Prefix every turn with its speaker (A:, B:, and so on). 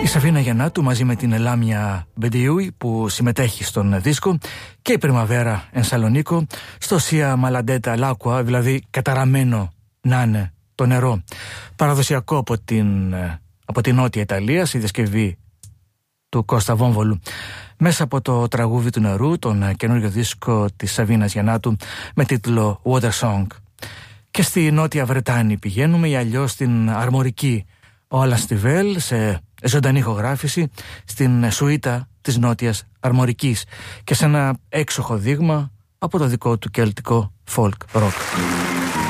A: Η Σαβίνα Γιαννάτου μαζί με την Λάμια Μπεντιούι που συμμετέχει στον δίσκο και η Πριμαβέρα εν Σαλονίκο στο Σία Μαλαντέτα Λάκουα, δηλαδή καταραμένο να είναι το νερό. Παραδοσιακό από την Νότια Ιταλία, στη διασκευή του Κώστα Βόμβολου μέσα από το τραγούδι του νερού, τον καινούριο δίσκο της Σαβίνας Γιαννάτου με τίτλο Water Song. Και στη Νότια Βρετάνη πηγαίνουμε ή αλλιώς στην αρμορική ο Άλαν Στιβέλ σε ζωντανή ηχογράφηση στην σουίτα της Νότιας Αρμορικής και σε ένα έξοχο δείγμα από το δικό του κελτικό folk rock.